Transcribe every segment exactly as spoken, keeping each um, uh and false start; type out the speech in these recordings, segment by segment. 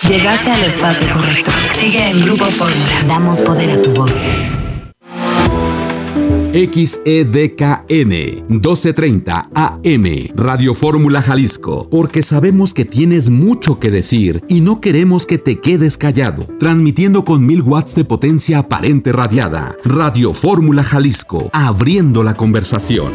Llegaste al espacio correcto. Sigue en Grupo Fórmula. Damos poder a tu voz. X E D K N doce treinta A M Radio Fórmula Jalisco, porque sabemos que tienes mucho que decir y no queremos que te quedes callado. Transmitiendo con mil watts de potencia aparente radiada. Radio Fórmula Jalisco, abriendo la conversación.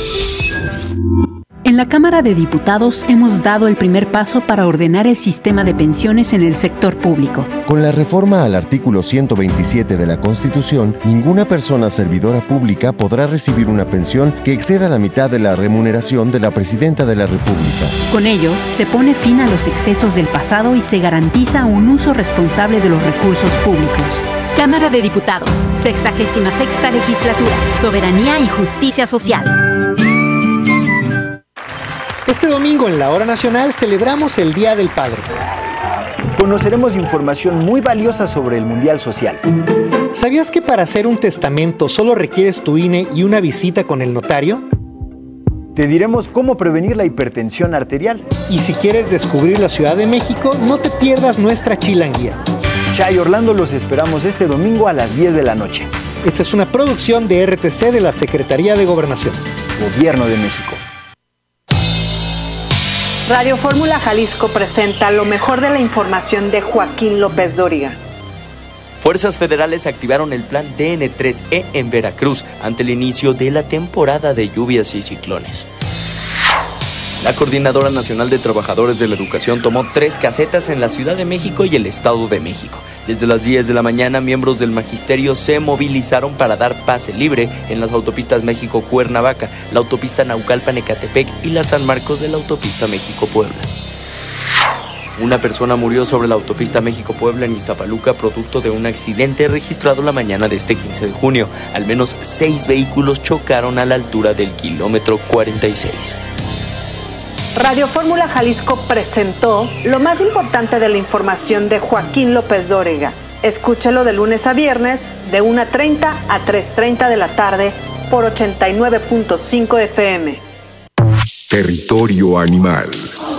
En la Cámara de Diputados hemos dado el primer paso para ordenar el sistema de pensiones en el sector público. Con la reforma al artículo ciento veintisiete de la Constitución, ninguna persona servidora pública podrá recibir una pensión que exceda la mitad de la remuneración de la Presidenta de la República. Con ello, se pone fin a los excesos del pasado y se garantiza un uso responsable de los recursos públicos. Cámara de Diputados, sexagésima sexta legislatura, Soberanía y Justicia Social. Este domingo en la Hora Nacional celebramos el Día del Padre. Conoceremos información muy valiosa sobre el Mundial Social. ¿Sabías que para hacer un testamento solo requieres tu I N E y una visita con el notario? Te diremos cómo prevenir la hipertensión arterial. Y si quieres descubrir la Ciudad de México, no te pierdas nuestra chilanguía. Chay Orlando, los esperamos este domingo a las diez de la noche. Esta es una producción de R T C de la Secretaría de Gobernación. Gobierno de México. Radio Fórmula Jalisco presenta lo mejor de la información de Joaquín López Dóriga. Fuerzas federales activaron el plan D N tres E en Veracruz ante el inicio de la temporada de lluvias y ciclones. La Coordinadora Nacional de Trabajadores de la Educación tomó tres casetas en la Ciudad de México y el Estado de México. Desde las diez de la mañana, miembros del magisterio se movilizaron para dar pase libre en las autopistas México-Cuernavaca, la autopista Naucalpan-Ecatepec y la San Marcos de la autopista México-Puebla. Una persona murió sobre la autopista México-Puebla en Iztapaluca producto de un accidente registrado la mañana de este quince de junio. Al menos seis vehículos chocaron a la altura del kilómetro cuarenta y seis. Radio Fórmula Jalisco presentó lo más importante de la información de Joaquín López Dóriga. Escúchalo de lunes a viernes de una treinta a tres treinta de la tarde por ochenta y nueve punto cinco F M. Territorio Animal.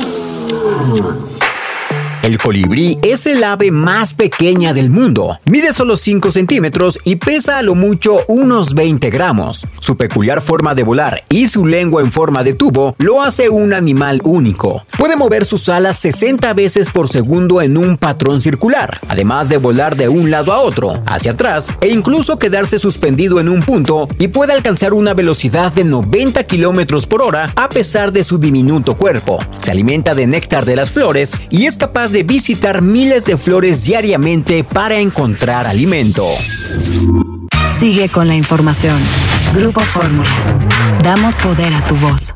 El colibrí es el ave más pequeña del mundo. Mide solo cinco centímetros y pesa a lo mucho unos veinte gramos. Su peculiar forma de volar y su lengua en forma de tubo lo hace un animal único. Puede mover sus alas sesenta veces por segundo en un patrón circular, además de volar de un lado a otro, hacia atrás e incluso quedarse suspendido en un punto, y puede alcanzar una velocidad de noventa kilómetros por hora a pesar de su diminuto cuerpo. Se alimenta de néctar de las flores y es capaz de visitar miles de flores diariamente para encontrar alimento. Sigue con la información. Grupo Fórmula. Damos poder a tu voz.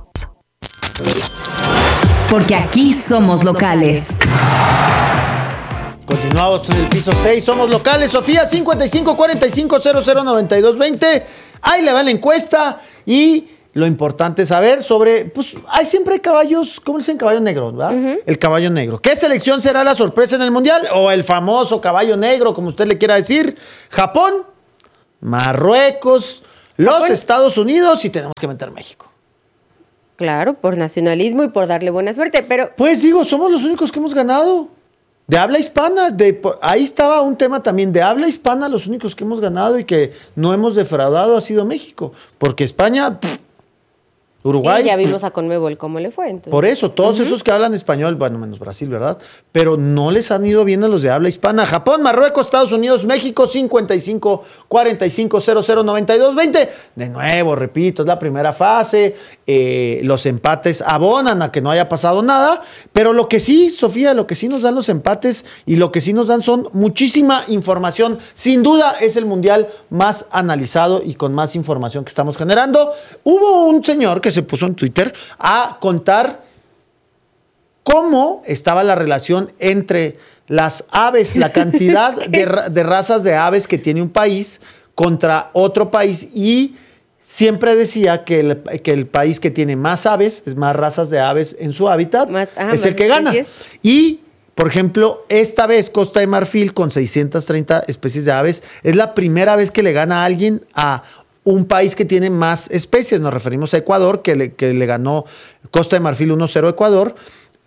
Porque aquí somos locales. Continuamos en el piso seis, somos locales. Sofía, cincuenta y cinco cuarenta y cinco cero cero noventa y dos veinte. Ahí le va la encuesta y lo importante es saber sobre, pues, hay siempre caballos, ¿cómo dicen? Caballo negro, ¿verdad? Uh-huh. El caballo negro. ¿Qué selección será la sorpresa en el Mundial? O el famoso caballo negro, como usted le quiera decir. Japón, Marruecos, los Japón, Estados Unidos, y tenemos que meter México. Claro, por nacionalismo y por darle buena suerte, pero... Pues digo, somos los únicos que hemos ganado. De habla hispana, de, ahí estaba un tema también, de habla hispana, los únicos que hemos ganado y que no hemos defraudado ha sido México. Porque España... Pff, Uruguay. Y ya vimos a Conmebol cómo le fue. Entonces. Por eso, todos uh-huh. esos que hablan español, bueno, menos Brasil, ¿verdad? Pero no les han ido bien a los de habla hispana. Japón, Marruecos, Estados Unidos, México, cincuenta y cinco cuarenta y cinco cero cero noventa y dos veinte. De nuevo, repito, es la primera fase. Eh, los empates abonan a que no haya pasado nada. Pero lo que sí, Sofía, lo que sí nos dan los empates y lo que sí nos dan son muchísima información. Sin duda es el mundial más analizado y con más información que estamos generando. Hubo un señor que se puso en Twitter a contar cómo estaba la relación entre las aves, la cantidad de, de razas de aves que tiene un país contra otro país, y siempre decía que el, que el país que tiene más aves, es más razas de aves en su hábitat, más, ajá, es el que gana. Es. Y, por ejemplo, esta vez Costa de Marfil, con seiscientas treinta especies de aves, es la primera vez que le gana a alguien a un país que tiene más especies. Nos referimos a Ecuador, que le, que le ganó Costa de Marfil uno cero a Ecuador.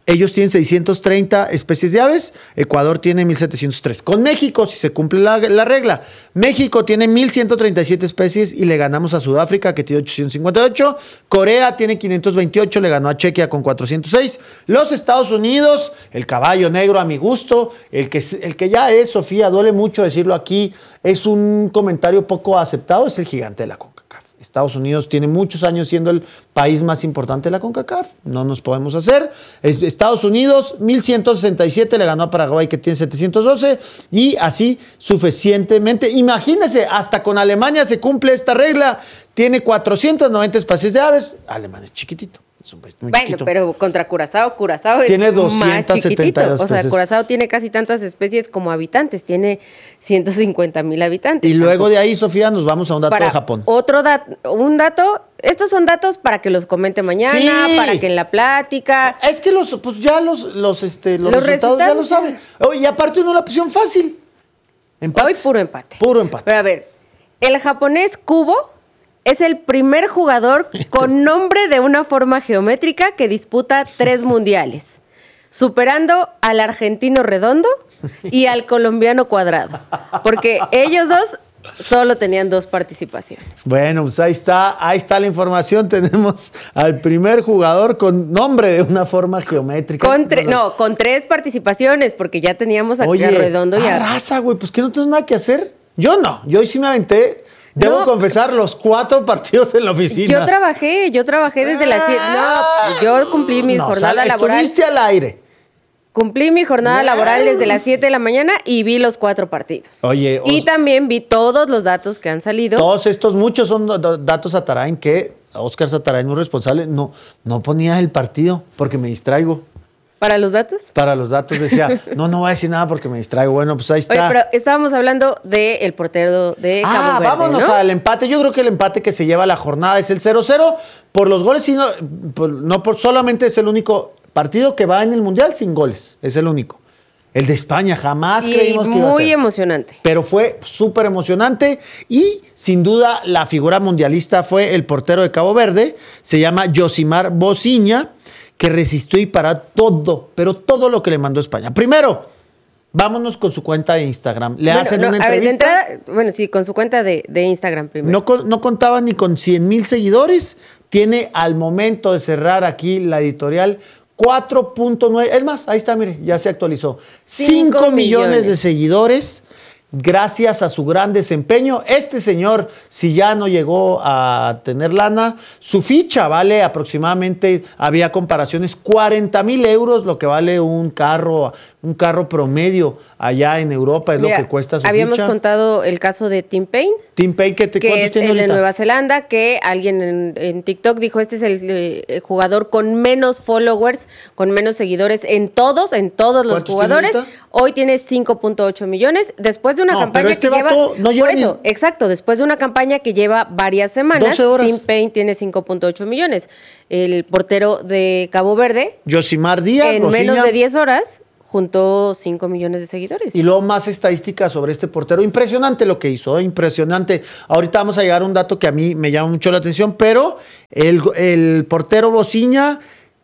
Ellos tienen seiscientos treinta especies de aves, Ecuador tiene mil setecientos tres. Con México, si se cumple la, la regla, México tiene mil ciento treinta y siete especies y le ganamos a Sudáfrica, que tiene ochocientos cincuenta y ocho. Corea tiene quinientos veintiocho, le ganó a Chequia con cuatrocientos seis. Los Estados Unidos, el caballo negro a mi gusto, el que, el que ya es, Sofía, duele mucho decirlo aquí, es un comentario poco aceptado, es el gigante de la CONCACAF. Estados Unidos tiene muchos años siendo el país más importante de la CONCACAF. No nos podemos hacer. Estados Unidos, mil ciento sesenta y siete, le ganó a Paraguay, que tiene setecientos doce. Y así suficientemente. Imagínense, hasta con Alemania se cumple esta regla. Tiene cuatrocientas noventa especies de aves. Alemania es chiquitito. Es un país muy bueno, chiquito. pero contra Curazao, Curazao es tiene más doscientas setenta y dos chiquitito. O sea, especies. Curazao tiene casi tantas especies como habitantes. Tiene ciento cincuenta mil habitantes. Y luego de ahí, Sofía, nos vamos a un dato para de Japón. Otro dato, un dato, estos son datos para que los comente mañana, Sí. para que en la plática. Es que los, pues ya los, los, este, los, Los resultados, ya lo resultados saben. Oh, y aparte uno la opción fácil. Empates. Hoy puro empate. Puro empate. Pero a ver, el japonés Kubo es el primer jugador con nombre de una forma geométrica que disputa tres mundiales, superando al argentino redondo y al colombiano cuadrado, porque ellos dos solo tenían dos participaciones. Bueno, pues ahí está, ahí está la información. Tenemos al primer jugador con nombre de una forma geométrica. Con tre- no, con tres participaciones, porque ya teníamos aquí Oye, a Redondo y a... raza, güey, pues que no tengo nada que hacer. Yo no, yo hoy sí me aventé. Debo No. confesar, los cuatro partidos en la oficina. Yo trabajé, yo trabajé desde las siete. No, yo cumplí mi No, jornada o sea, laboral. Estuviste al aire. Cumplí mi jornada laboral desde las siete de la mañana y vi los cuatro partidos. Oye, Y os- también vi todos los datos que han salido. todos estos, muchos son do- do- datos Satarain que Oscar Satarain, muy responsable, no, no ponía el partido porque me distraigo. ¿Para los datos? Para los datos decía, no, no voy a decir nada porque me distraigo. Bueno, pues ahí está. Oye, pero estábamos hablando del portero de Cabo Ah, Verde, vámonos ¿no? al empate. Yo creo que el empate que se lleva la jornada es el cero cero por los goles, sino por- no por solamente es el único partido que va en el Mundial sin goles. Es el único. El de España jamás Y creímos que iba a muy ser. emocionante. Pero fue súper emocionante y sin duda la figura mundialista fue el portero de Cabo Verde, se llama Yosimar Bociña, que resistió y paró todo, pero todo lo que le mandó España. Primero, vámonos con su cuenta de Instagram. Le Bueno, hacen no, una a ver, de entrevista. entrada, bueno, sí, con su cuenta de, de Instagram primero. No, con- no contaba ni con cien mil seguidores. Tiene al momento de cerrar aquí la editorial cuatro punto nueve. Es más, ahí está, mire, ya se actualizó. Cinco cinco millones de millones. seguidores. Gracias a su gran desempeño. Este señor, si ya no llegó a tener lana, su ficha vale aproximadamente, había comparaciones, cuarenta mil euros, lo que vale un carro, un carro promedio allá en Europa, es Mira, lo que cuesta su habíamos ficha. contado el caso de Tim Payne, Tim Payne, ¿qué te, que ¿cuántos es tiene el de ahorita? Nueva Zelanda, que alguien en, en TikTok dijo, este es el eh, jugador con menos followers, con menos seguidores en todos, en todos los ¿Cuántos tiene jugadores. ahorita? Hoy tiene cinco punto ocho millones, después de una No, campaña pero este que lleva... vato no lleva por ni- eso, exacto, después de una campaña que lleva varias semanas, doce horas. Tim Payne tiene cinco punto ocho millones. El portero de Cabo Verde, Yosimar Díaz, en Bociña. menos de diez horas, juntó cinco millones de seguidores. Y luego más estadísticas sobre este portero. Impresionante lo que hizo, ¿eh? Impresionante. Ahorita vamos a llegar a un dato que a mí me llama mucho la atención, pero el, el portero Bociña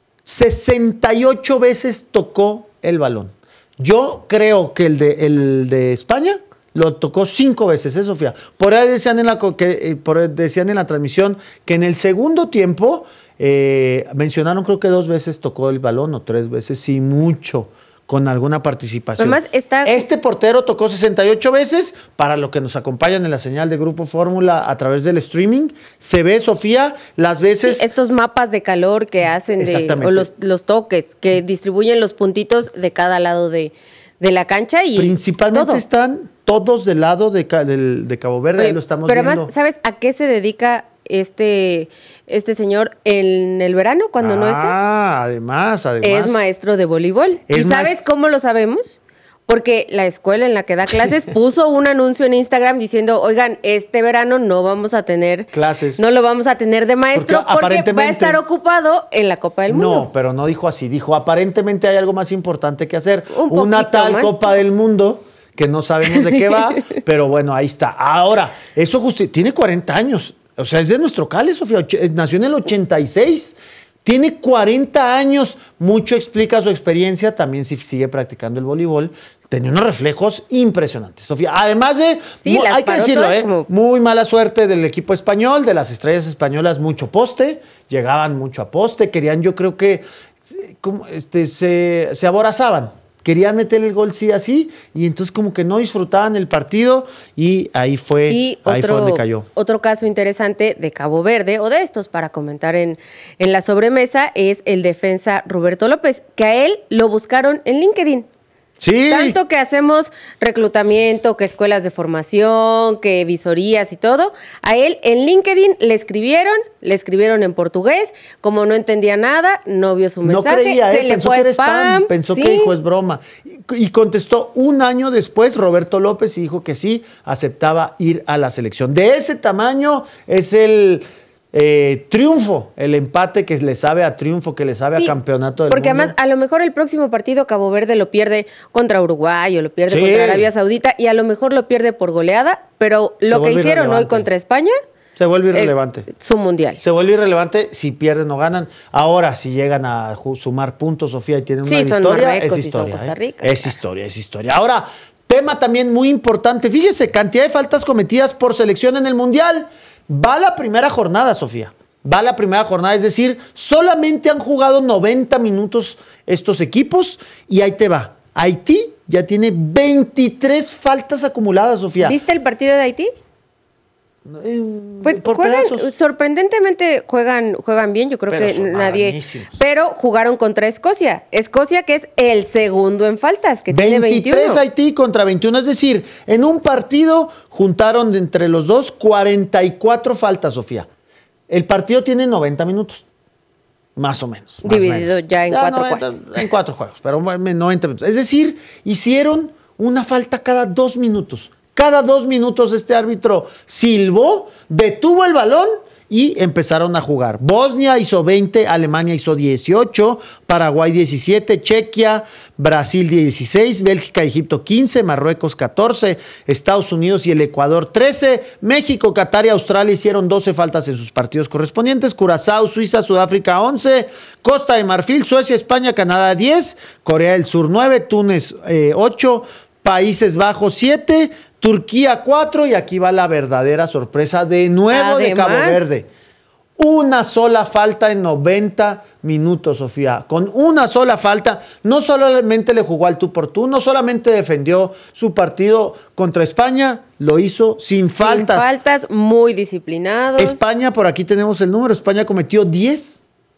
sesenta y ocho veces tocó el balón. Yo creo que el de, el de España lo tocó cinco veces, ¿eh, Sofía? Por ahí decían en la, co- que, eh, por ahí decían en la transmisión que en el segundo tiempo eh, mencionaron, creo que dos veces tocó el balón o tres veces, sí, mucho, con alguna participación. Además, está- Este portero tocó sesenta y ocho veces. Para lo que nos acompañan en la señal de Grupo Fórmula a través del streaming, se ve, Sofía, las veces... Sí, estos mapas de calor que hacen, de, Exactamente. o los, los toques, que distribuyen los puntitos de cada lado de, de la cancha y Principalmente todo. están todos del lado de, Ca- del- de Cabo Verde, Oye, ahí lo estamos pero viendo. además, ¿sabes a qué se dedica este, este señor en el verano cuando no está? Ah, además, además. Es maestro de voleibol. Es ¿Y sabes maest- cómo lo sabemos? Porque la escuela en la que da clases puso un anuncio en Instagram diciendo, oigan, este verano no vamos a tener Clases. no lo vamos a tener de maestro Porque porque, va a aparentemente- estar ocupado en la Copa del Mundo. No, pero no dijo así. Dijo, aparentemente hay algo más importante que hacer. Un Una poquito tal más. Copa del Mundo que no sabemos de qué va, pero bueno, ahí está. Ahora, eso justi- tiene cuarenta años. O sea, es de nuestro cale, Sofía. Och- Nació en el ochenta y seis. Tiene cuarenta años. Mucho explica su experiencia. También si sigue practicando el voleibol. Tenía unos reflejos impresionantes, Sofía. Además de, sí, muy, hay que decirlo, ¿eh? Como... muy mala suerte del equipo español, de las estrellas españolas, mucho poste. Llegaban mucho a poste. Querían, yo creo que como, este, se, se aborazaban. Querían meter el gol sí así. Y entonces como que no disfrutaban el partido. Y ahí fue, y ahí otro, fue donde cayó. Otro caso interesante de Cabo Verde, o de estos para comentar en, en la sobremesa, es el defensa Roberto López, que a él lo buscaron en LinkedIn. Sí. Tanto que hacemos reclutamiento, que escuelas de formación, que visorías y todo. A él en LinkedIn le escribieron, le escribieron en portugués. Como no entendía nada, no vio su mensaje. No creía, se eh, le pensó fue que era spam. spam. Pensó ¿sí? que dijo es broma. Y, y contestó un año después Roberto López y dijo que sí, aceptaba ir a la selección. De ese tamaño es el... Eh, triunfo, el empate que le sabe a triunfo, que le sabe sí, a campeonato del porque mundo. Además, a lo mejor el próximo partido Cabo Verde lo pierde contra Uruguay o lo pierde sí. contra Arabia Saudita y a lo mejor lo pierde por goleada, pero Se lo que hicieron hoy contra España se vuelve irrelevante. Es su mundial. Se vuelve irrelevante si pierden o ganan. Ahora, si llegan a sumar puntos, Sofía, y tienen una sí, son victoria, Marruecos es historia. Y son Costa Rica, ¿eh? Es historia, es historia. Ahora, tema también muy importante. Fíjese, cantidad de faltas cometidas por selección en el mundial. Va la primera jornada, Sofía. Va la primera jornada, es decir, solamente han jugado noventa minutos estos equipos y ahí te va. Haití ya tiene veintitrés faltas acumuladas, Sofía. ¿Viste el partido de Haití? Eh, pues por juegan, pedazos. sorprendentemente juegan, juegan bien, yo creo pero que nadie. Buenísimos. Pero jugaron contra Escocia. Escocia, que es el segundo en faltas, que tiene veintiuno. veintitrés Haití contra veintiuno, es decir, en un partido juntaron de entre los dos cuarenta y cuatro faltas, Sofía. El partido tiene noventa minutos, más o menos. Más Dividido menos. ya en ya cuatro noventa, juegos. En cuatro juegos, pero noventa minutos. Es decir, hicieron una falta cada dos minutos. Cada dos minutos este árbitro silbó, detuvo el balón y empezaron a jugar. Bosnia hizo veinte, Alemania hizo dieciocho, Paraguay diecisiete, Chequia, Brasil dieciséis, Bélgica y Egipto quince, Marruecos catorce, Estados Unidos y el Ecuador trece, México, Qatar y Australia hicieron doce faltas en sus partidos correspondientes, Curazao, Suiza, Sudáfrica once, Costa de Marfil, Suecia, España, Canadá diez, Corea del Sur nueve, Túnez eh, ocho, Países Bajos siete, Turquía cuatro y aquí va la verdadera sorpresa de nuevo. Además, de Cabo Verde. Una sola falta en noventa minutos, Sofía. Con una sola falta, no solamente le jugó al tú por tú, no solamente defendió su partido contra España, lo hizo sin, sin faltas. Sin faltas, muy disciplinados. España, por aquí tenemos el número, España cometió diez.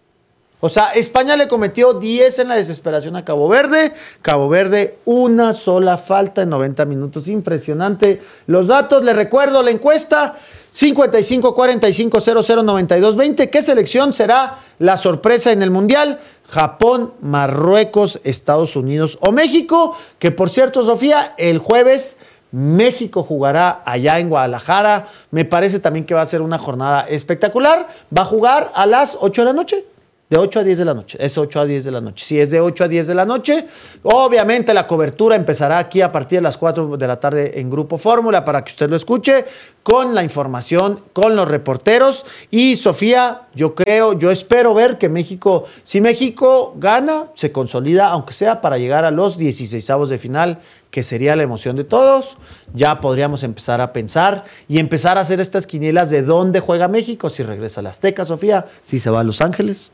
O sea, España le cometió diez en la desesperación a Cabo Verde. Cabo Verde, una sola falta en noventa minutos. Impresionante. Los datos, les recuerdo la encuesta: cincuenta y cinco, cuarenta y cinco, cero cero, noventa y dos, veinte. ¿Qué selección será la sorpresa en el Mundial? Japón, Marruecos, Estados Unidos o México. Que por cierto, Sofía, el jueves México jugará allá en Guadalajara. Me parece también que va a ser una jornada espectacular. Va a jugar a las ocho de la noche. De ocho a diez de la noche, es ocho a diez de la noche. Si es de ocho a diez de la noche, obviamente la cobertura empezará aquí a partir de las cuatro de la tarde en Grupo Fórmula para que usted lo escuche con la información, con los reporteros. Y Sofía, yo creo, yo espero ver que México, si México gana, se consolida, aunque sea para llegar a los dieciseisavos de final, que sería la emoción de todos. Ya podríamos empezar a pensar y empezar a hacer estas quinielas de dónde juega México, si regresa a la Azteca, Sofía, si se va a Los Ángeles.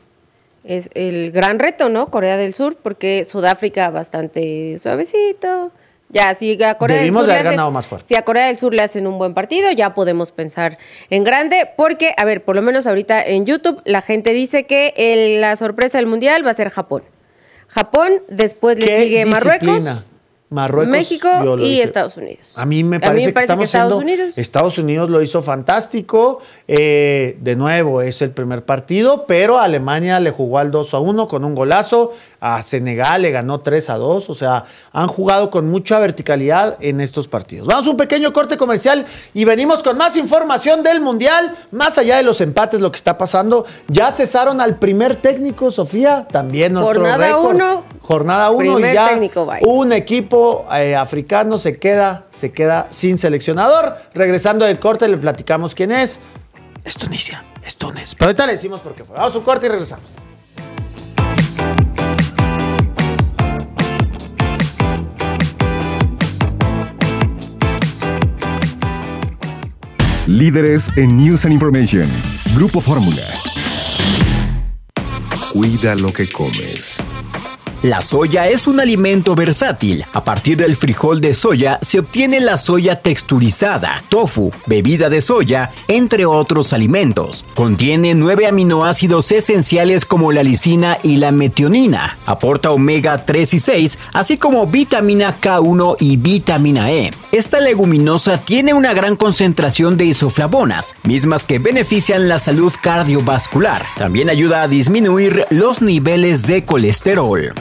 Es el gran reto, ¿no? Corea del Sur, porque Sudáfrica bastante suavecito. Ya, si a Corea Debimos del Sur de haber le hacen, ganado más fuerte. Si a Corea del Sur le hacen un buen partido, ya podemos pensar en grande, porque, a ver, por lo menos ahorita en YouTube, la gente dice que el, la sorpresa del Mundial va a ser Japón. Japón, después le sigue Marruecos. Marruecos, México y dije. Estados Unidos. A mí me parece, mí me parece que estamos que Estados siendo, Unidos. Estados Unidos lo hizo fantástico. Eh, de nuevo, es el primer partido, pero Alemania le jugó al dos a uno con un golazo. A Senegal le ganó tres a dos. O sea, han jugado con mucha verticalidad en estos partidos. Vamos a un pequeño corte comercial y venimos con más información del Mundial. Más allá de los empates, lo que está pasando. Ya cesaron al primer técnico, Sofía. También otro Jornada récord. uno. Jornada uno y ya técnico, un equipo eh, africano se queda, se queda sin seleccionador. Regresando del corte le platicamos quién es. Es Tunisia, es Túnez. Pero ahorita le decimos por qué fue. Vamos a un corte y regresamos. Líderes en News and Information. Grupo Fórmula. Cuida lo que comes. La soya es un alimento versátil. A partir del frijol de soya se obtiene la soya texturizada, tofu, bebida de soya, entre otros alimentos. Contiene nueve aminoácidos esenciales como la lisina y la metionina. Aporta omega tres y seis, así como vitamina K uno y vitamina E. Esta leguminosa tiene una gran concentración de isoflavonas, mismas que benefician la salud cardiovascular. También ayuda a disminuir los niveles de colesterol.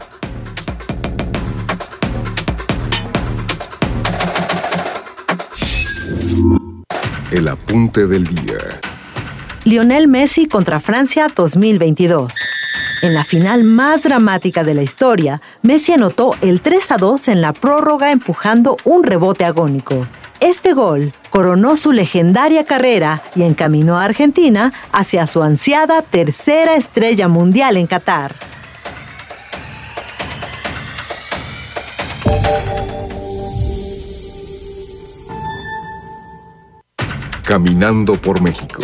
El apunte del día. Lionel Messi contra Francia dos mil veintidós. En la final más dramática de la historia, Messi anotó el tres a dos en la prórroga empujando un rebote agónico. Este gol coronó su legendaria carrera y encaminó a Argentina hacia su ansiada tercera estrella mundial en Qatar. Caminando por México.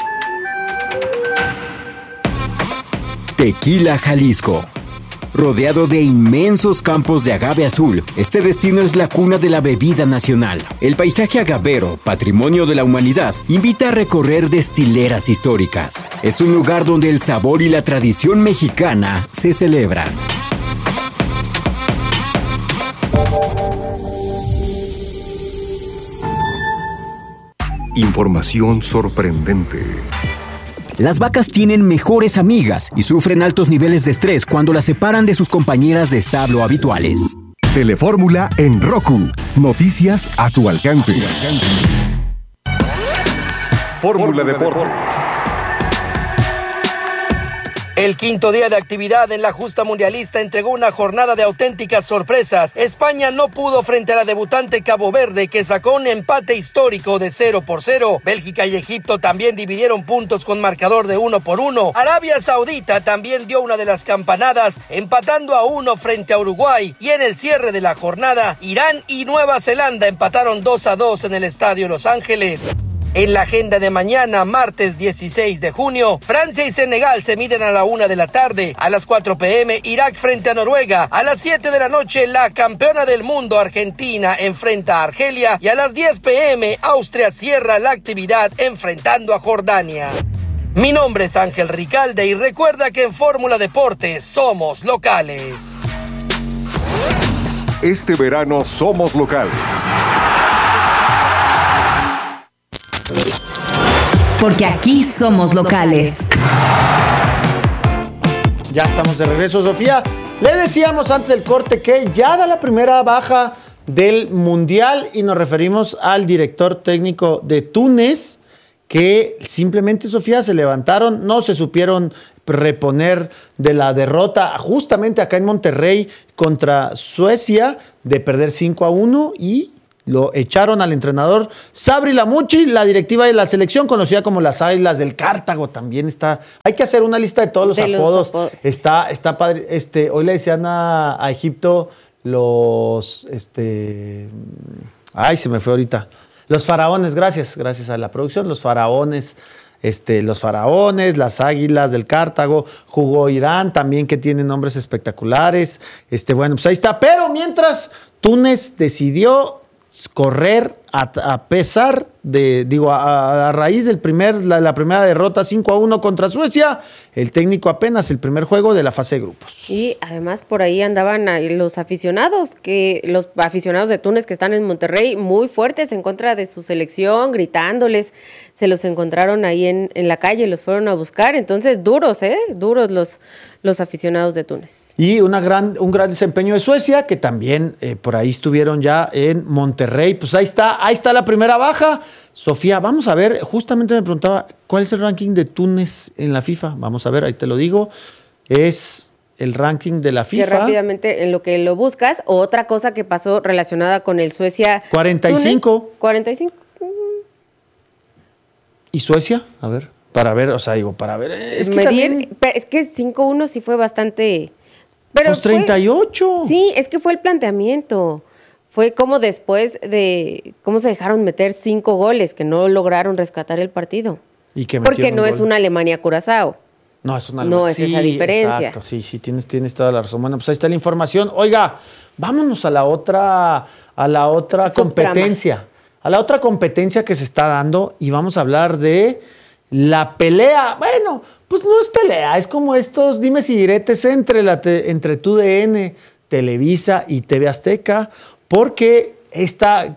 Tequila, Jalisco. Rodeado de inmensos campos de agave azul, este destino es la cuna de la bebida nacional. El paisaje agavero, patrimonio de la humanidad, invita a recorrer destileras históricas. Es un lugar donde el sabor y la tradición mexicana se celebran. Información sorprendente. Las vacas tienen mejores amigas y sufren altos niveles de estrés cuando las separan de sus compañeras de establo habituales. Telefórmula en Roku. Noticias a tu alcance. Fórmula Deportes. El quinto día de actividad en la justa mundialista entregó una jornada de auténticas sorpresas. España no pudo frente a la debutante Cabo Verde, que sacó un empate histórico de cero por cero. Bélgica y Egipto también dividieron puntos con marcador de uno por uno. Arabia Saudita también dio una de las campanadas, empatando a uno frente a Uruguay. Y en el cierre de la jornada, Irán y Nueva Zelanda empataron dos a dos en el Estadio Los Ángeles. En la agenda de mañana, martes dieciséis de junio, Francia y Senegal se miden a la una de la tarde. A las cuatro p.m., Irak frente a Noruega. A las siete de la noche, la campeona del mundo, Argentina, enfrenta a Argelia. Y a las diez p.m., Austria cierra la actividad enfrentando a Jordania. Mi nombre es Ángel Ricalde y recuerda que en Fórmula Deportes somos locales. Este verano somos locales. Porque aquí somos locales. Ya estamos de regreso, Sofía. Le decíamos antes del corte que ya da la primera baja del Mundial y nos referimos al director técnico de Túnez, que simplemente, Sofía, se levantaron, no se supieron reponer de la derrota justamente acá en Monterrey contra Suecia, de perder cinco a uno, y lo echaron al entrenador Sabri Lamucci. La directiva de la selección, conocida como las Águilas del Cartago, también está. Hay que hacer una lista de todos los, de apodos. los apodos. Está, está padre. Este, hoy le decían a, a Egipto los. Este, ay, se me fue ahorita. Los faraones, gracias, gracias a la producción. Los faraones. Este, los faraones, las Águilas del Cartago, jugó Irán también, que tiene nombres espectaculares. Este, bueno, pues ahí está. Pero mientras, Túnez decidió correr a, a pesar de, digo, a, a raíz del primer, la, la primera derrota cinco a uno contra Suecia, el técnico apenas el primer juego de la fase de grupos. Y además por ahí andaban los aficionados, que los aficionados de Túnez que están en Monterrey muy fuertes en contra de su selección, gritándoles, se los encontraron ahí en, en la calle, los fueron a buscar, entonces duros, ¿eh? Duros los, los aficionados de Túnez. Y una gran, un gran desempeño de Suecia, que también eh, por ahí estuvieron ya en Monterrey. Pues ahí está, ahí está la primera baja. Sofía, vamos a ver, justamente me preguntaba, ¿cuál es el ranking de Túnez en la FIFA? Vamos a ver, ahí te lo digo. Es el ranking de la FIFA. Que rápidamente, en lo que lo buscas, otra cosa que pasó relacionada con el Suecia. cuarenta y cinco. Túnez, cuarenta y cinco. ¿Y Suecia? A ver, para ver, o sea, digo, para ver. Es que, Medir, también, es que cinco uno sí fue bastante. Pero pues treinta y ocho. Fue, sí, es que fue el planteamiento. fue como después de cómo se dejaron meter cinco goles, que no lograron rescatar el partido. ¿Y que Porque no un es gol? una Alemania-Curazao. No, es una No es sí, esa diferencia. Exacto, sí, sí, tienes, tienes toda la razón. Bueno, pues ahí está la información. Oiga, vámonos a la otra, a la otra Subtrama. competencia. A la otra competencia que se está dando y vamos a hablar de la pelea. Bueno, pues no es pelea, es como estos dimes y diretes entre, la te, entre T U D N, Televisa y T V Azteca, porque esta,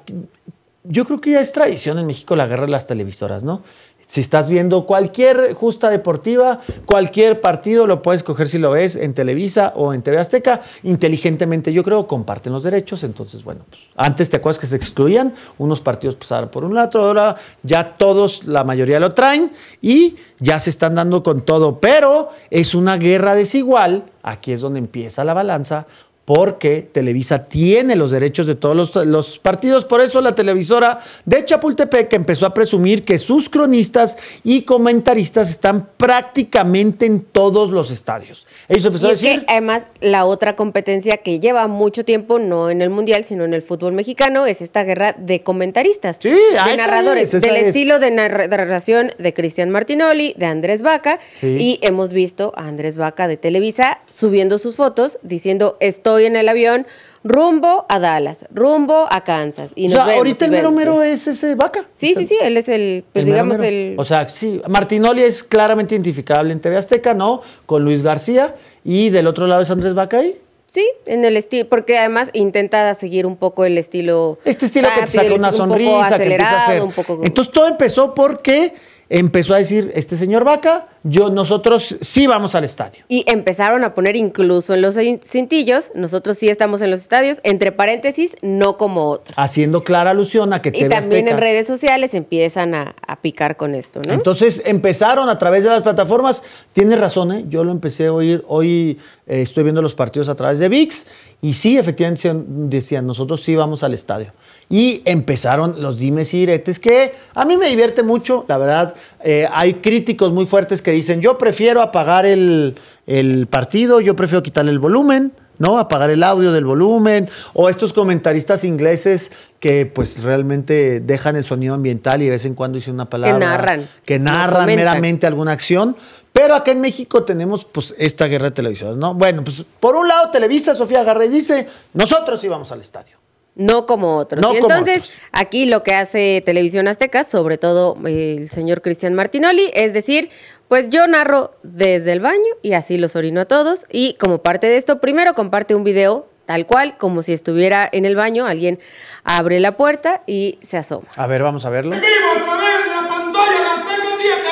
yo creo que ya es tradición en México la guerra de las televisoras, ¿no? Si estás viendo cualquier justa deportiva, cualquier partido, lo puedes coger si lo ves en Televisa o en T V Azteca. Inteligentemente, yo creo, comparten los derechos. Entonces, bueno, pues antes te acuerdas que se excluían, unos partidos pasaban por un lado, ahora ya todos, la mayoría lo traen y ya se están dando con todo. Pero es una guerra desigual, aquí es donde empieza la balanza, porque Televisa tiene los derechos de todos los, los partidos. Por eso la televisora de Chapultepec empezó a presumir que sus cronistas y comentaristas están prácticamente en todos los estadios. Ellos empezaron a Y es decir... que, además, la otra competencia que lleva mucho tiempo, no en el Mundial, sino en el fútbol mexicano, es esta guerra de comentaristas. Sí, de esa narradores, es, esa del es. estilo de narra- de narración de Cristian Martinoli, de Andrés Vaca, Sí. y hemos visto a Andrés Vaca de Televisa subiendo sus fotos diciendo, estoy en el avión rumbo a Dallas, rumbo a Kansas. Y O nos sea, vemos, ahorita y el mero vemos. mero es ese Vaca. Sí, O sea, sí, sí, él es el, pues el mero digamos, mero. el... O sea, sí, Martinoli es claramente identificable en T V Azteca, ¿no? Con Luis García. Y del otro lado es Andrés Vaca ahí. Sí, en el estilo, porque además intenta seguir un poco el estilo. Este estilo que te rápido, saca el una estilo un poco sonrisa, que empieza a hacer. acelerado, un poco- Entonces todo empezó porque empezó a decir este señor Vaca, yo, nosotros sí vamos al estadio. Y empezaron a poner incluso en los cin- cintillos, nosotros sí estamos en los estadios, entre paréntesis, no como otros. Haciendo clara alusión a que Y T V también Azteca. en redes sociales empiezan a, a picar con esto, ¿no? Entonces empezaron a través de las plataformas. Tienes razón, ¿eh? Yo lo empecé a oír. Hoy eh, estoy viendo los partidos a través de V I X. Y sí, efectivamente decían, decían, nosotros sí vamos al estadio. Y empezaron los dimes y diretes, que a mí me divierte mucho. La verdad, eh, hay críticos muy fuertes que dicen, yo prefiero apagar el, el partido, yo prefiero quitarle el volumen, ¿no? Apagar el audio del volumen. O estos comentaristas ingleses que pues realmente dejan el sonido ambiental y de vez en cuando dicen una palabra. narran, Que no narran comentan. meramente alguna acción. Pero acá en México tenemos pues esta guerra de televisoras, ¿no? Bueno, pues por un lado Televisa, Sofía agarra y dice, nosotros sí vamos al estadio. No como otros. No y como entonces, otros. aquí lo que hace Televisión Azteca, sobre todo eh, el señor Cristian Martinoli, es decir, pues yo narro desde el baño y así los orino a todos. Y como parte de esto, primero comparte un video tal cual, como si estuviera en el baño, alguien abre la puerta y se asoma. A ver, vamos a verlo. ¡Vivo a través de la pantalla de Azteca siete,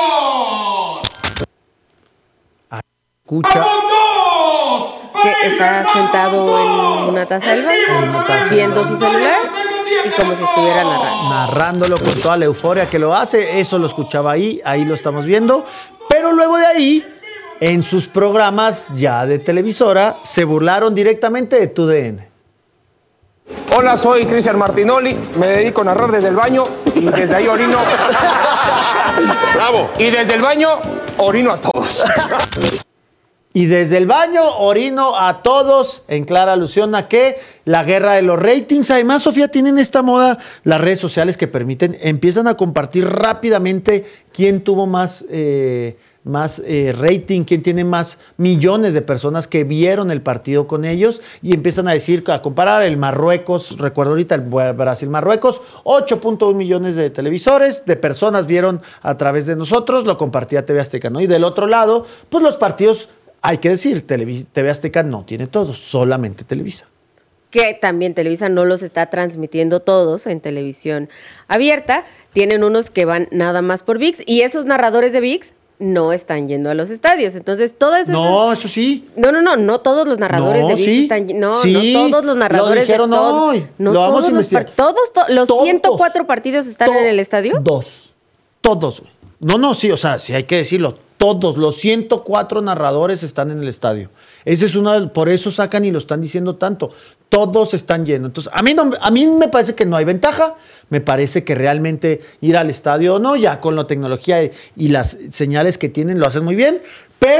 loco! Escucha. Que está sentado en una taza del baño, viendo su celular y como si estuviera narrando. Narrándolo con toda la euforia que lo hace. Eso lo escuchaba ahí, ahí lo estamos viendo. Pero luego de ahí, en sus programas ya de televisora, se burlaron directamente de T U D N. Hola, soy Cristian Martinoli, me dedico a narrar desde el baño y desde ahí orino. ¡Bravo! Y desde el baño orino a todos. Y desde el baño orino a todos, en clara alusión a que la guerra de los ratings. Además, Sofía, tienen esta moda las redes sociales que permiten, empiezan a compartir rápidamente quién tuvo más, eh, más eh, rating, quién tiene más millones de personas que vieron el partido con ellos y empiezan a decir, a comparar el Marruecos, recuerdo ahorita el Brasil-Marruecos, ocho punto uno millones de televisores, de personas vieron a través de nosotros, lo compartía T V Azteca, ¿no? Y del otro lado, pues los partidos... Hay que decir, Televi- T V Azteca no tiene todos, solamente Televisa. Que también Televisa no los está transmitiendo todos en televisión abierta. Tienen unos que van nada más por V I X y esos narradores de V I X no están yendo a los estadios. Entonces, todas esas... No, eso sí. No, no, no, no todos los narradores No, de V I X sí. están... No, Sí, no todos los narradores lo dijeron de todos... hoy. No Lo vamos todos a los, investigar. par- todos, to- los Todos. ciento cuatro partidos están en el estadio. Todos. Todos, güey. No, no, sí, o sea, sí hay que decirlo. Todos, los ciento cuatro narradores están en el estadio. Ese es una, por eso sacan y lo están diciendo tanto. Todos están llenos. Entonces, a mí, no, a mí me parece que no hay ventaja. Me parece que realmente ir al estadio, no, ya con la tecnología y, y las señales que tienen lo hacen muy bien. Pero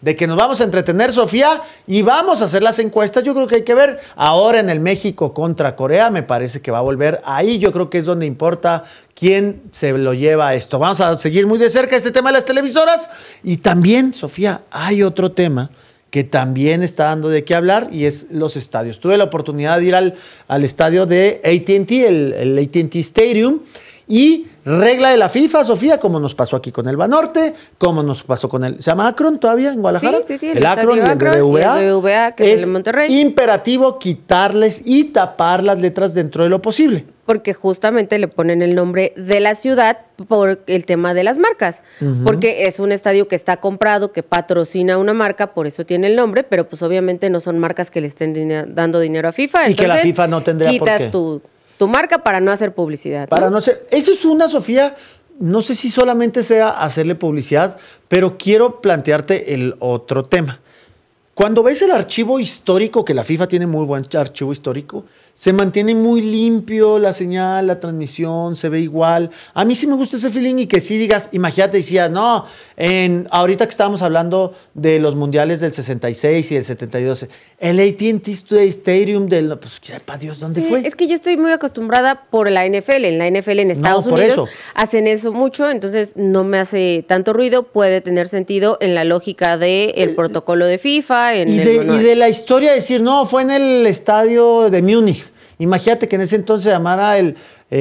de que nos vamos a entretener, Sofía, y vamos a hacer las encuestas. Yo creo que hay que ver ahora en el México contra Corea, me parece que va a volver ahí. Yo creo que es donde importa quién se lo lleva a esto. Vamos a seguir muy de cerca este tema de las televisoras. Y también, Sofía, hay otro tema que también está dando de qué hablar y es los estadios. Tuve la oportunidad de ir al, al estadio de A T and T, el, el A T and T Stadium, y regla de la FIFA, Sofía, como nos pasó aquí con el Banorte, como nos pasó con el... ¿Se llama Akron todavía en Guadalajara? Sí, sí, sí. El, el Akron y el B B V A. Y el B B V A, que es, es el Monterrey. Imperativo quitarles y tapar las letras dentro de lo posible. Porque justamente le ponen el nombre de la ciudad por el tema de las marcas. Uh-huh. Porque es un estadio que está comprado, que patrocina una marca, por eso tiene el nombre, pero pues obviamente no son marcas que le estén dine- dando dinero a FIFA. Y que la FIFA no tendría por qué. Quitas tu, tu marca para no hacer publicidad. Para ¿no? no ser... Eso es una, Sofía, no sé si solamente sea hacerle publicidad, pero quiero plantearte el otro tema. Cuando ves el archivo histórico, que la FIFA tiene muy buen archivo histórico, se mantiene muy limpio la señal, la transmisión, se ve igual. A mí sí me gusta ese feeling y que sí digas, imagínate, decías, no, en, ahorita que estábamos hablando de los mundiales del sesenta y seis y del setenta y dos, el A T and T Stadium del, pues sepa Dios, ¿dónde sí, fue? Es que yo estoy muy acostumbrada por la N F L. En la N F L en Estados no, por Unidos eso. hacen eso mucho, entonces no me hace tanto ruido, puede tener sentido en la lógica del de protocolo de FIFA. En y, el de, y de la historia decir, no, fue en el estadio de Múnich. Imagínate que en ese entonces se llamara el,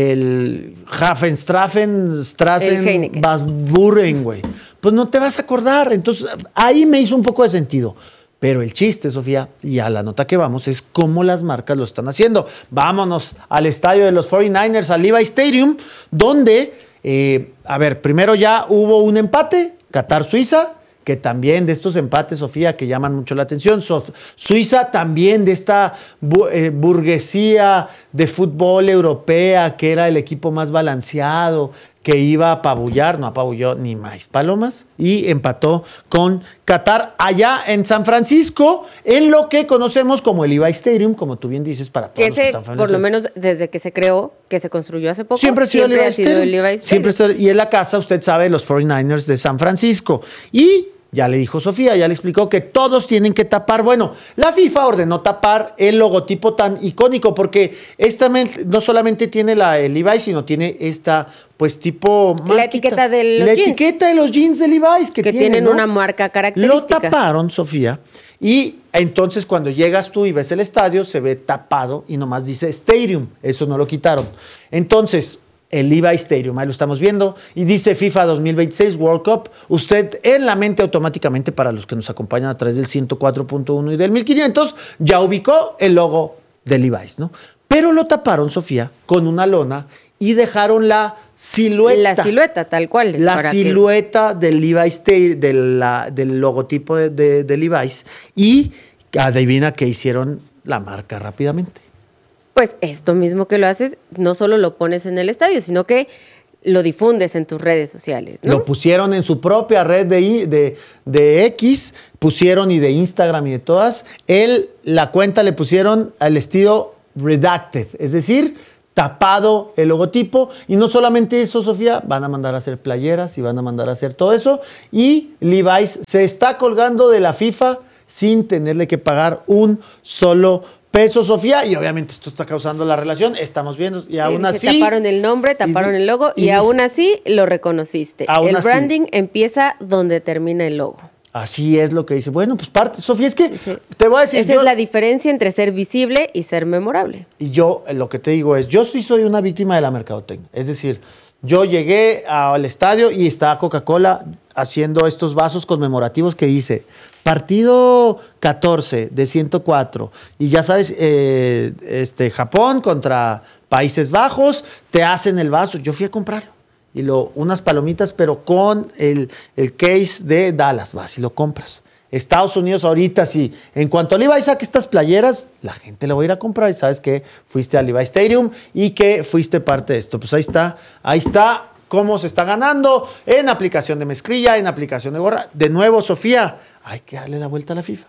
el Hafenstrafen, Strassen, Basburen, güey. Pues no te vas a acordar. Entonces, ahí me hizo un poco de sentido. Pero el chiste, Sofía, y a la nota que vamos, es cómo las marcas lo están haciendo. Vámonos al estadio de los cuarenta y nueve ers, al Levi Stadium, donde, eh, a ver, primero ya hubo un empate, Qatar-Suiza, que también de estos empates, Sofía, que llaman mucho la atención. Suiza también de esta bu- eh, burguesía de fútbol europea, que era el equipo más balanceado, que iba a apabullar, no apabulló ni más palomas, y empató con Qatar allá en San Francisco, en lo que conocemos como el Levi Stadium, como tú bien dices, para todos que los que ese, están por lo menos desde que se creó, que se construyó hace poco, Siempre ha sido, siempre el ha sido el Levi Stadium. Siempre ha sido, y es la casa, usted sabe, los cuarenta y nueve ers de San Francisco. Y ya le dijo Sofía, ya le explicó que todos tienen que tapar. Bueno, la FIFA ordenó tapar el logotipo tan icónico porque esta no solamente tiene la el Levi's, sino tiene esta, pues, tipo... La marquita, etiqueta de los La jeans. etiqueta de los jeans de Levi's que, que tienen, tienen ¿no? una marca característica. Lo taparon, Sofía, y entonces cuando llegas tú y ves el estadio, se ve tapado y nomás dice Stadium. Eso no lo quitaron. Entonces... el Levi Stadium, ahí lo estamos viendo, y dice FIFA dos mil veintiséis World Cup. Usted en la mente automáticamente, para los que nos acompañan a través del ciento cuatro punto uno y del mil quinientos, ya ubicó el logo de Levi's, ¿no? Pero lo taparon, Sofía, con una lona y dejaron la silueta. La silueta, tal cual. La silueta que... del Levi Stadium, de la, del logotipo de, de, de Levi's, y adivina qué hicieron la marca rápidamente. Pues esto mismo que lo haces, no solo lo pones en el estadio, sino que lo difundes en tus redes sociales, ¿no? Lo pusieron en su propia red de, de, de X, pusieron y de Instagram y de todas. Él, la cuenta le pusieron al estilo redacted, es decir, tapado el logotipo. Y no solamente eso, Sofía, van a mandar a hacer playeras y van a mandar a hacer todo eso. Y Levi's se está colgando de la FIFA sin tenerle que pagar un solo peso, Sofía, y obviamente esto está causando la relación, estamos viendo, y aún sí, así... taparon el nombre, taparon y, el logo, y, y aún así lo reconociste. El así, branding empieza donde termina el logo. Así es lo que dice. Bueno, pues parte, Sofía, es que sí. te voy a decir... Esa yo, es la diferencia entre ser visible y ser memorable. Y yo, lo que te digo es, yo sí soy una víctima de la mercadotecnia, es decir, yo llegué al estadio y estaba Coca-Cola haciendo estos vasos conmemorativos que dice... Partido catorce de ciento cuatro. Y ya sabes, eh, este, Japón contra Países Bajos, te hacen el vaso. Yo fui a comprarlo. Y lo, unas palomitas, pero con el, el case de Dallas. Vas y lo compras. Estados Unidos ahorita, sí. En cuanto a Levi saque estas playeras, la gente lo va a ir a comprar. Y sabes que fuiste al Levi Stadium y que fuiste parte de esto. Pues ahí está, ahí está. Cómo se está ganando en aplicación de mezclilla, en aplicación de gorra. De nuevo, Sofía, hay que darle la vuelta a la FIFA.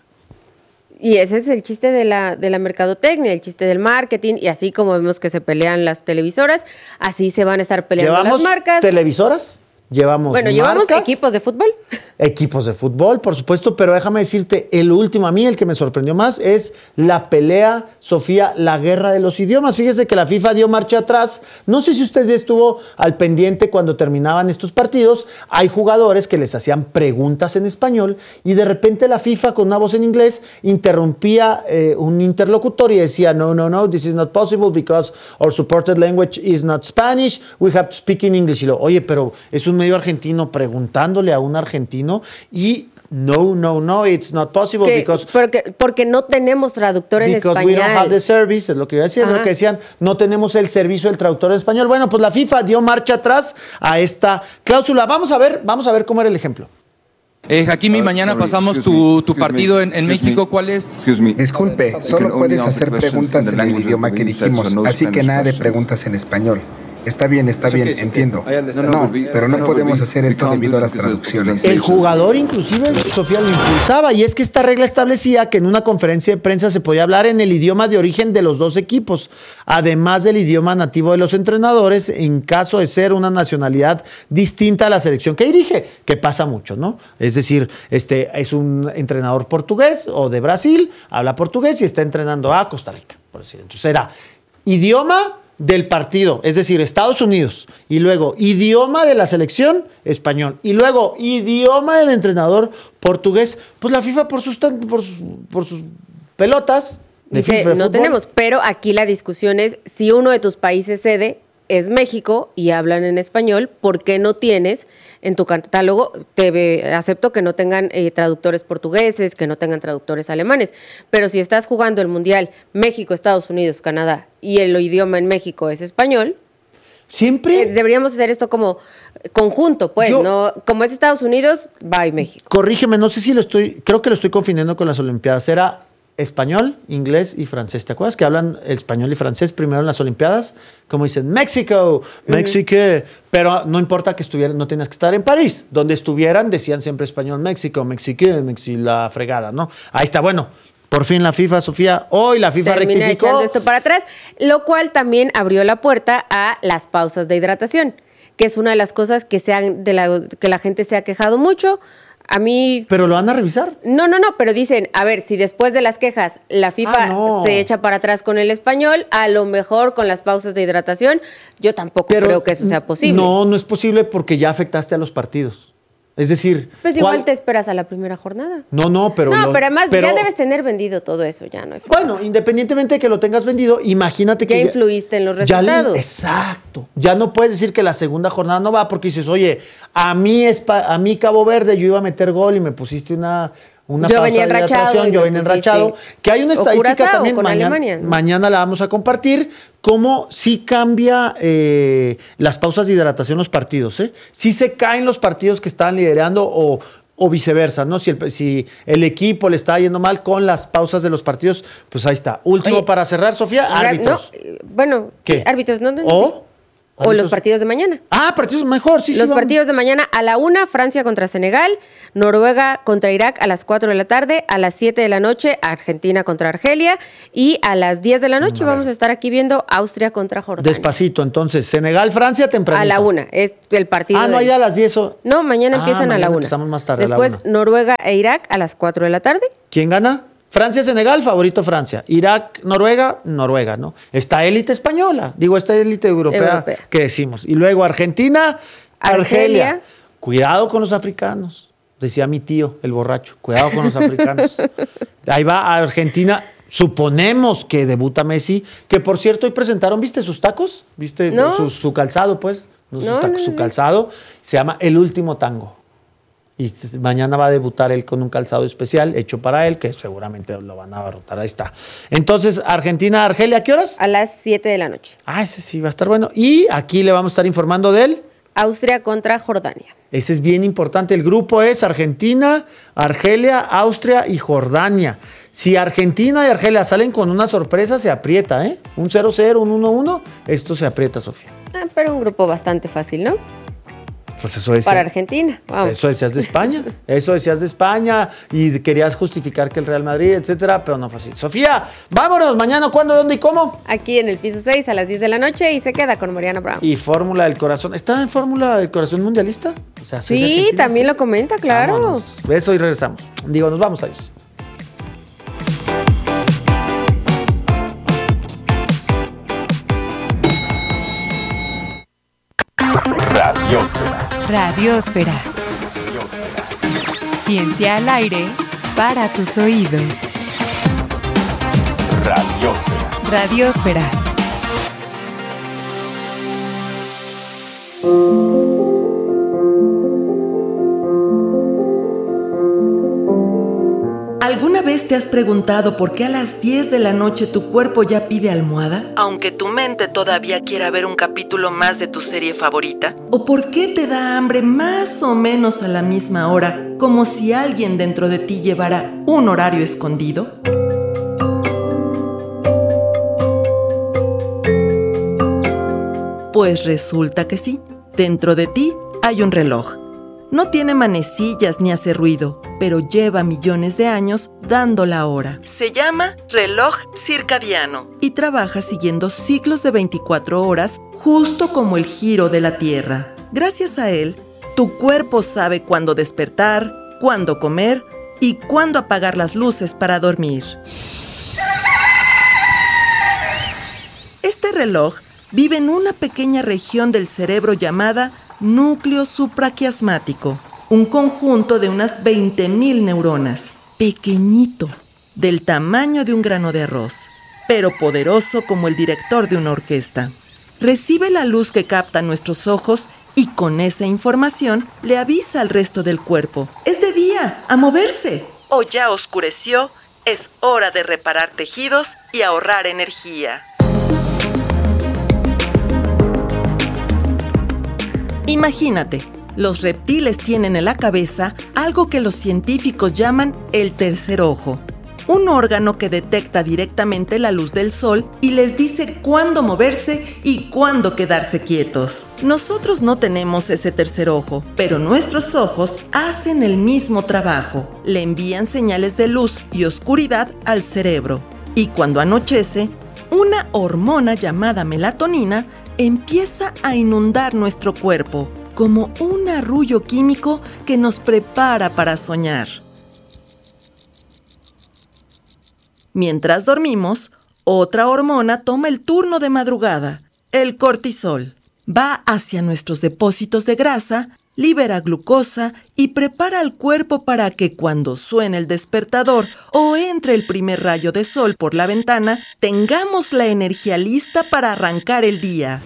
Y ese es el chiste de la, de la mercadotecnia, el chiste del marketing, y así como vemos que se pelean las televisoras, así se van a estar peleando las marcas. ¿Llevamos televisoras? ¿Llevamos Bueno, marcas? llevamos equipos de fútbol. equipos de fútbol, por supuesto, pero déjame decirte, el último, a mí el que me sorprendió más es la pelea, Sofía, la guerra de los idiomas. Fíjese que la FIFA dio marcha atrás. No sé si usted estuvo al pendiente cuando terminaban estos partidos. Hay jugadores que les hacían preguntas en español y de repente la FIFA con una voz en inglés interrumpía eh, un interlocutor y decía, no, no, no, this is not possible because our supported language is not Spanish, we have to speak in English. Y lo, oye, pero es un medio argentino preguntándole a un argentino y no, no, no, it's not possible que, because porque, porque no tenemos traductor en because español. we don't have the service, es lo que iba a decir, lo que decían, no tenemos el servicio del traductor en español. Bueno, pues la FIFA dio marcha atrás a esta cláusula. Vamos a ver, vamos a ver cómo era el ejemplo. Eh, Hakimi, mañana sorry, pasamos tu, tu partido en, en México. ¿Cuál es? Disculpe, solo puedes hacer preguntas en el idioma que dijimos, así que nada de preguntas en español. Está bien, está bien, entiendo. No, pero no podemos hacer esto debido a las traducciones. El jugador inclusive, Sofía, lo impulsaba, y es que esta regla establecía que en una conferencia de prensa se podía hablar en el idioma de origen de los dos equipos, además del idioma nativo de los entrenadores, en caso de ser una nacionalidad distinta a la selección que dirige, que pasa mucho, ¿no? Es decir, este es un entrenador portugués o de Brasil, habla portugués y está entrenando a Costa Rica, por decir. Entonces era idioma del partido, es decir, Estados Unidos, y luego idioma de la selección, español, y luego idioma del entrenador, portugués. Pues la FIFA por sus, por sus, por sus pelotas de dice, FIFA de no fútbol. tenemos, pero aquí la discusión es si uno de tus países sede es México y hablan en español, ¿por qué no tienes en tu catálogo? Te acepto que no tengan eh, traductores portugueses, que no tengan traductores alemanes, pero si estás jugando el Mundial México, Estados Unidos, Canadá y el idioma en México es español, siempre eh, deberíamos hacer esto como conjunto, pues, Yo, no como es Estados Unidos, va y México. Corrígeme, no sé si lo estoy, creo que lo estoy confundiendo con las Olimpiadas. Era español, inglés y francés. ¿Te acuerdas que hablan español y francés primero en las Olimpiadas? Como dicen, México, México. Uh-huh. Pero no importa que estuvieran, no tenías que estar en París. Donde estuvieran decían siempre español, México, México, México, la fregada, ¿no? Ahí está, bueno. Por fin la FIFA, Sofía, hoy la FIFA termina rectificó. echando esto para atrás, lo cual también abrió la puerta a las pausas de hidratación, que es una de las cosas que, se han, de la, que la gente se ha quejado mucho. A mí... ¿Pero lo van a revisar? No, no, no, pero dicen, a ver, si después de las quejas la FIFA ah, no. se echa para atrás con el español, a lo mejor con las pausas de hidratación, yo tampoco pero creo que eso sea posible. No, no es posible porque ya afectaste a los partidos. Es decir... Pues igual ¿cuál? Te esperas a la primera jornada. No, no, pero... No, lo, pero además pero, ya debes tener vendido todo eso, ya no hay forma. Bueno, independientemente de que lo tengas vendido, imagínate ya que... Ya influiste en los resultados. Ya, exacto. Ya no puedes decir que la segunda jornada no va porque dices, oye, a mí, a mí Cabo Verde yo iba a meter gol y me pusiste una... Una yo pausa venía de hidratación, yo venía enrachado. Que hay una estadística también, mañana, ¿no? mañana la vamos a compartir, cómo sí cambia eh, las pausas de hidratación los partidos. ¿eh? Sí se caen los partidos que están liderando o, o viceversa, ¿no? Si el, si el equipo le está yendo mal con las pausas de los partidos, pues ahí está. Último Oye, para cerrar, Sofía, árbitros. No, bueno, ¿qué? Árbitros, ¿no? no, no ¿O? O los partidos de mañana. Ah, partidos mejor, sí, sí. Los vamos. partidos de mañana a la una, Francia contra Senegal, Noruega contra Irak a las cuatro de la tarde, a las siete de la noche, Argentina contra Argelia, y a las diez de la noche a vamos a estar aquí viendo Austria contra Jordania. Despacito, entonces, Senegal, Francia, temprano. A la una, es el partido. Ah, no, de... ya a las diez. O... No, mañana ah, empiezan mañana a la una. Empezamos más tarde. Después, a la una. Noruega e Irak a las cuatro de la tarde. ¿Quién gana? Francia-Senegal, favorito Francia. Irak-Noruega, Noruega, ¿no? Esta élite española, digo, esta élite europea, europea que decimos. Y luego Argentina, Argelia. Argelia. Cuidado con los africanos, decía mi tío, el borracho. Cuidado con los africanos. Ahí va Argentina. Suponemos que debuta Messi, que por cierto hoy presentaron, ¿viste sus tacos? ¿Viste no. su, su calzado, pues? No, sus no, tacos, no, su no. calzado se llama El Último Tango. Y mañana va a debutar él con un calzado especial hecho para él, que seguramente lo van a abarrotar. Ahí está. Entonces, Argentina, Argelia, ¿a qué horas? A las siete de la noche. Ah, ese sí va a estar bueno. Y aquí le vamos a estar informando de él. Austria contra Jordania. Ese es bien importante. El grupo es Argentina, Argelia, Austria y Jordania. Si Argentina y Argelia salen con una sorpresa, se aprieta, ¿eh? Un cero cero, un uno uno, esto se aprieta, Sofía. Ah, pero un grupo bastante fácil, ¿no? Pues eso decía. Para Argentina. Vamos. Eso decías de España. Eso decías de España y querías justificar que el Real Madrid, etcétera, pero no fue así. Sofía, vámonos. Mañana, ¿cuándo, dónde y cómo? Aquí en el piso seis a las diez de la noche y se queda con Mariana Brown. Y Fórmula del Corazón. ¿Está en Fórmula del Corazón mundialista? O sea, sí, también lo comenta, claro. Vámonos. Beso y regresamos. Digo, nos vamos a eso. Radiosfera. Radiosfera. Ciencia al aire para tus oídos. Radiosfera. Radiosfera. ¿Alguna vez te has preguntado por qué a las diez de la noche tu cuerpo ya pide almohada, aunque tu mente todavía quiera ver un capítulo más de tu serie favorita? ¿O por qué te da hambre más o menos a la misma hora, como si alguien dentro de ti llevara un horario escondido? Pues resulta que sí, dentro de ti hay un reloj. No tiene manecillas ni hace ruido, pero lleva millones de años dando la hora. Se llama reloj circadiano y trabaja siguiendo ciclos de veinticuatro horas, justo como el giro de la Tierra. Gracias a él, tu cuerpo sabe cuándo despertar, cuándo comer y cuándo apagar las luces para dormir. Este reloj vive en una pequeña región del cerebro llamada núcleo supraquiasmático, un conjunto de unas veinte mil neuronas, pequeñito, del tamaño de un grano de arroz, pero poderoso como el director de una orquesta. Recibe la luz que captan nuestros ojos y con esa información le avisa al resto del cuerpo: ¡es de día, a moverse! O ya oscureció, es hora de reparar tejidos y ahorrar energía. Imagínate, los reptiles tienen en la cabeza algo que los científicos llaman el tercer ojo, un órgano que detecta directamente la luz del sol y les dice cuándo moverse y cuándo quedarse quietos. Nosotros no tenemos ese tercer ojo, pero nuestros ojos hacen el mismo trabajo. Le envían señales de luz y oscuridad al cerebro. Y cuando anochece, una hormona llamada melatonina empieza a inundar nuestro cuerpo, como un arrullo químico que nos prepara para soñar. Mientras dormimos, otra hormona toma el turno de madrugada, el cortisol. Va hacia nuestros depósitos de grasa, libera glucosa y prepara al cuerpo para que cuando suene el despertador o entre el primer rayo de sol por la ventana, tengamos la energía lista para arrancar el día.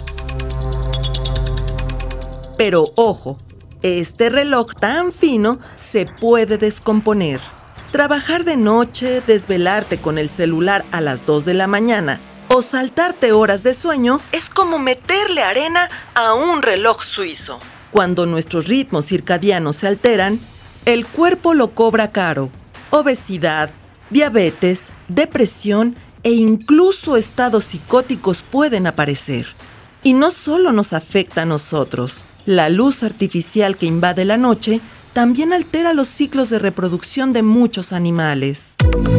Pero ojo, este reloj tan fino se puede descomponer. Trabajar de noche, desvelarte con el celular a las dos de la mañana o saltarte horas de sueño es como meterle arena a un reloj suizo. Cuando nuestros ritmos circadianos se alteran, el cuerpo lo cobra caro. Obesidad, diabetes, depresión e incluso estados psicóticos pueden aparecer. Y no solo nos afecta a nosotros. La luz artificial que invade la noche también altera los ciclos de reproducción de muchos animales.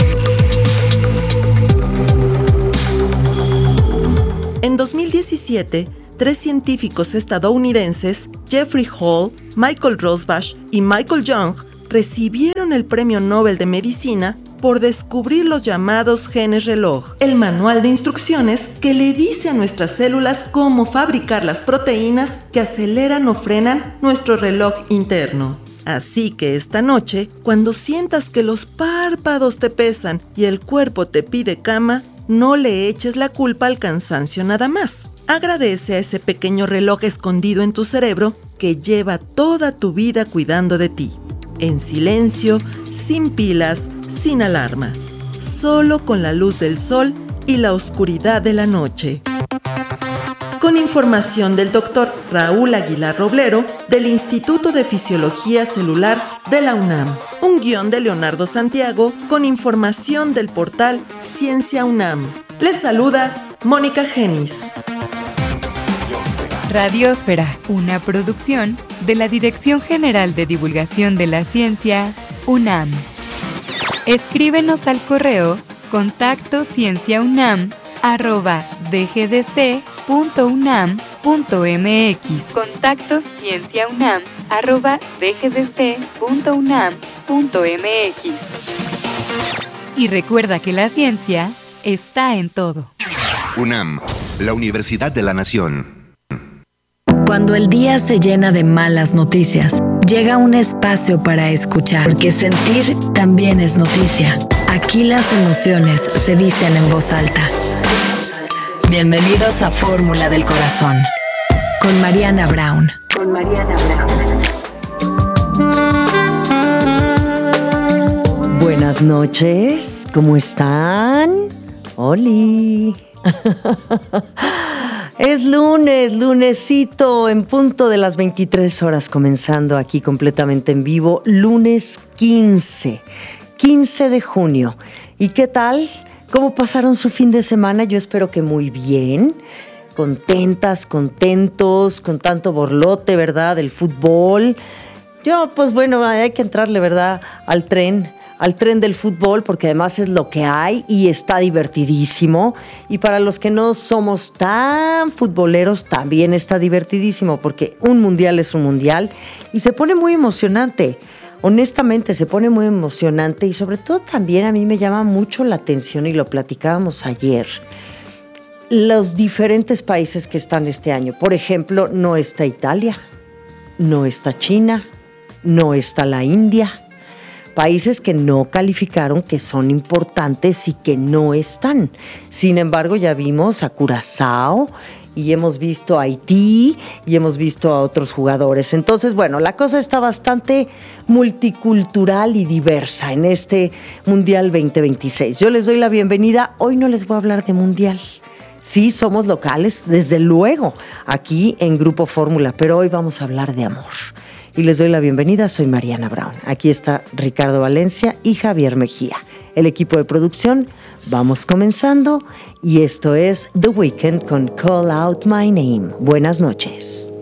En dos mil diecisiete, tres científicos estadounidenses, Jeffrey Hall, Michael Rosbash y Michael Young, recibieron el Premio Nobel de Medicina por descubrir los llamados genes reloj, el manual de instrucciones que le dice a nuestras células cómo fabricar las proteínas que aceleran o frenan nuestro reloj interno. Así que esta noche, cuando sientas que los párpados te pesan y el cuerpo te pide cama, no le eches la culpa al cansancio nada más. Agradece a ese pequeño reloj escondido en tu cerebro que lleva toda tu vida cuidando de ti. En silencio, sin pilas, sin alarma. Solo con la luz del sol y la oscuridad de la noche. Con información del doctor Raúl Aguilar Roblero del Instituto de Fisiología Celular de la UNAM. Un guión de Leonardo Santiago con información del portal Ciencia UNAM. Les saluda Mónica Genis. Radiosfera, una producción de la Dirección General de Divulgación de la Ciencia, UNAM. Escríbenos al correo contacto cienciaunam arroba dgdc.unam.mx. Contacto cienciaunam arroba dgdc.unam.mx. Y recuerda que la ciencia está en todo. UNAM, la Universidad de la Nación. Cuando el día se llena de malas noticias, llega un espacio para escuchar, porque sentir también es noticia. Aquí las emociones se dicen en voz alta. Bienvenidos a Fórmula del Corazón, con Mariana Brown. Con Mariana Brown. Buenas noches, ¿cómo están? ¡Holi! Es lunes, lunesito, en punto de las veintitrés horas, comenzando aquí completamente en vivo, lunes quince, quince de junio. ¿Y qué tal? ¿Cómo pasaron su fin de semana? Yo espero que muy bien, contentas, contentos, con tanto borlote, ¿verdad?, del fútbol. Yo, pues bueno, hay que entrarle, ¿verdad?, al tren. al tren del fútbol, porque además es lo que hay y está divertidísimo. Y para los que no somos tan futboleros, también está divertidísimo, porque un mundial es un mundial y se pone muy emocionante. Honestamente, se pone muy emocionante y sobre todo también a mí me llama mucho la atención, y lo platicábamos ayer, los diferentes países que están este año. Por ejemplo, no está Italia, no está China, no está la India. Países que no calificaron, que son importantes y que no están. Sin embargo, ya vimos a Curazao y hemos visto a Haití y hemos visto a otros jugadores. Entonces, bueno, la cosa está bastante multicultural y diversa en este Mundial veinte veintiséis. Yo les doy la bienvenida. Hoy no les voy a hablar de Mundial. Sí, somos locales, desde luego, aquí en Grupo Fórmula, pero hoy vamos a hablar de amor. Y les doy la bienvenida, soy Mariana Brown. Aquí está Ricardo Valencia y Javier Mejía. El equipo de producción, vamos comenzando, y esto es The Weeknd con Call Out My Name. Buenas noches.